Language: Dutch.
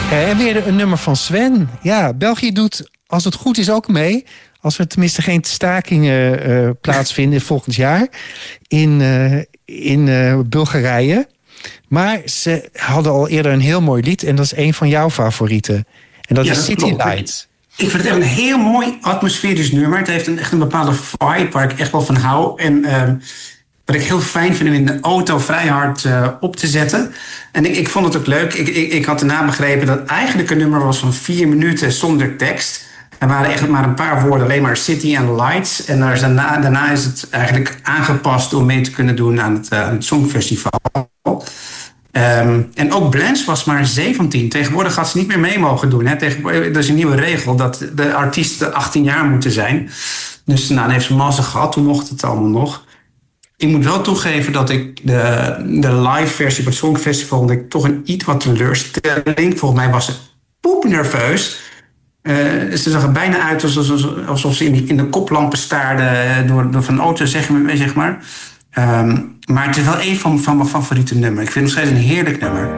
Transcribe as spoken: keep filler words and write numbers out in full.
Uh, en weer een nummer van Sven. Ja, België doet, als het goed is, ook mee. Als er tenminste geen stakingen uh, plaatsvinden volgend jaar. In, uh, in uh, Bulgarije. Maar ze hadden al eerder een heel mooi lied. En dat is een van jouw favorieten. En dat ja, is dat City klopt. Lights. Ik vind het echt een heel mooi atmosferisch nummer. Het heeft een, echt een bepaalde vibe waar ik echt wel van hou. En uh, wat ik heel fijn vind om in de auto vrij hard uh, op te zetten. En ik, ik vond het ook leuk. Ik, ik, ik had daarna begrepen dat eigenlijk een nummer was van vier minuten zonder tekst. Er waren echt maar een paar woorden, alleen maar City en Lights. En daarna, daarna is het eigenlijk aangepast om mee te kunnen doen aan het, uh, aan het Songfestival. Um, en ook Blanche was maar zeventien. Tegenwoordig had ze niet meer mee mogen doen. Hè. Tegenwoordig, er is een nieuwe regel dat de artiesten achttien jaar moeten zijn. Dus nou, dan heeft ze mazzel gehad. Toen mocht het allemaal nog. Ik moet wel toegeven dat ik de, de live versie van het Songfestival... vond ik toch een iets wat teleurstelling. Volgens mij was ze poepnerveus. Uh, ze zag er bijna uit alsof, alsof ze in, die, in de koplampen staarde... door, door van een auto, zeg, zeg maar... Um, maar het is wel een van, van mijn favoriete nummers. Ik vind het nog steeds een heerlijk nummer.